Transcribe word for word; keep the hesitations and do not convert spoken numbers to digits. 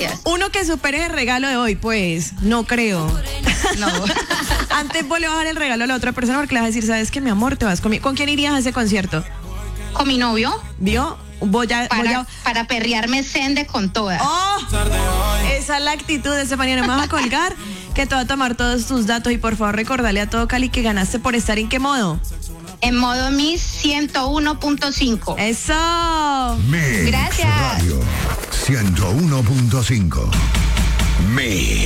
gracias. Uno que supere el regalo de hoy, pues, no creo. No. Antes vos le vas a dar el regalo a la otra persona porque le vas a decir, ¿sabes qué, mi amor? Te vas conmigo. ¿Con quién irías a ese concierto? Con mi novio. ¿Vio? Voy a, Para, voy a... para perrearme sende con todas. ¡Oh! Esa es la actitud, Estefanía. No me vas a colgar, que te va a tomar todos tus datos y por favor recordarle a todo Cali que ganaste por estar en qué modo. En modo Mi ciento uno punto cinco. ¡Eso! Mix Gracias. Radio ciento uno punto cinco. Mix.